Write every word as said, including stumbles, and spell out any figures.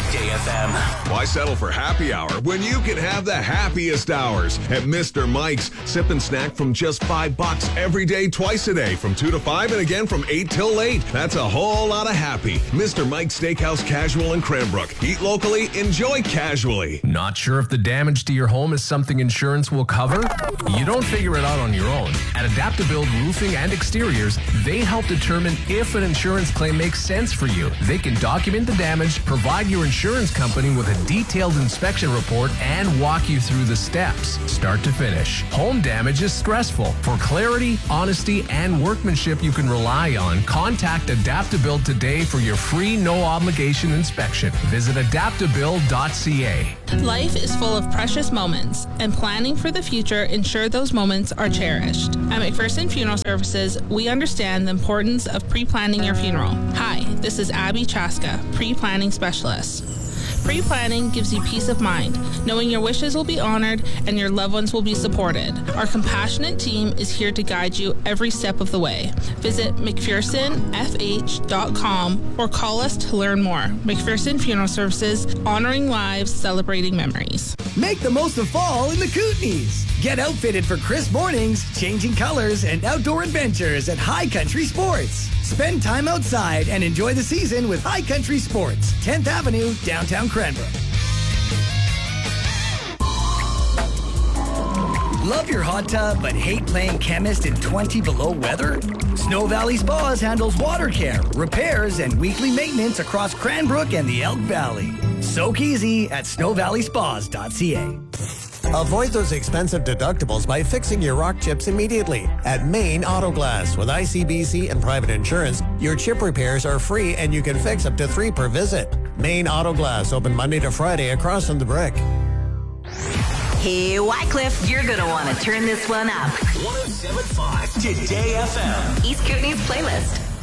Today F M. Why settle for happy hour when you can have the happiest hours at Mister Mike's? Sip and snack from just five bucks every day, twice a day, from two to five, and again from eight till eight. That's a whole lot of happy. Mister Mike's Steakhouse Casual in Cranbrook. Eat locally, enjoy casually. Not sure if the damage to your home is something insurance will cover? You don't figure it out on your own. At Adaptabuild Roofing and Exteriors, they help determine if an insurance claim makes sense for you. They can document the damage, provide your insurance company with a detailed inspection report, and walk you through the steps, start to finish. Home damage is stressful. For clarity, honesty, and workmanship you can rely on, contact Adaptabuild today for your free, no-obligation inspection. Visit adaptabuild dot c a. Life is full of precious moments, and planning for the future ensure those moments are cherished. At McPherson Funeral Services, we understand the importance of pre-planning your funeral. Hi, this is Abby Chaska, pre-planning specialist. Pre-planning gives you peace of mind, knowing your wishes will be honored and your loved ones will be supported. Our compassionate team is here to guide you every step of the way. Visit mcpherson f h dot com or call us to learn more. McPherson Funeral Services, honoring lives, celebrating memories. Make the most of fall in the Kootenays. Get outfitted for crisp mornings, changing colors, and outdoor adventures at High Country Sports. Spend time outside and enjoy the season with High Country Sports, tenth Avenue, downtown Cranbrook. Love your hot tub but hate playing chemist in twenty below weather? Snow Valley Spas handles water care, repairs, and weekly maintenance across Cranbrook and the Elk Valley. Soak easy at snow valley spas dot c a. Avoid those expensive deductibles by fixing your rock chips immediately. At Maine Auto Glass with I C B C and private insurance, your chip repairs are free and you can fix up to three per visit. Maine Auto Glass, open Monday to Friday across from the Brick. Hey, Wycliffe, you're going to want to turn this one up. one oh seven point five Today F M. East Kootenays playlist.